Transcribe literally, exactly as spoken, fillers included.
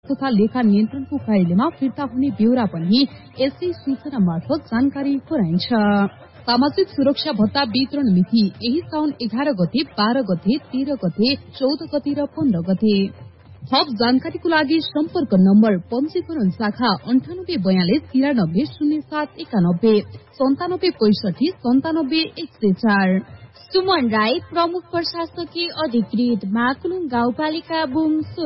तथा लेखा नियन्त्रणको कार्यालयमा फिर्ता हुने ब्यौरा पनि यसै सूचना मार्फत जानकारी गराइन्छ। सामाजिक सुरक्षा भत्ता वितरण मिति यही साउन एघार गते, बाह्र गते, तेह्र गते, चौध गते र पन्ध्र गते। थप जानकारीको लागि सम्पर्क नम्बर पञ्जीकरण शाखा अन्ठानब्बे बयालिस तिरानब्बे शून्य सात एकानब्बे सन्तानब्बे पैसठी सन्तानब्बे एक सय चार। सुमन राई, प्रमुख प्रशासकीय अधिकृत, महाकुलुङ गाउँपालिका बुङ।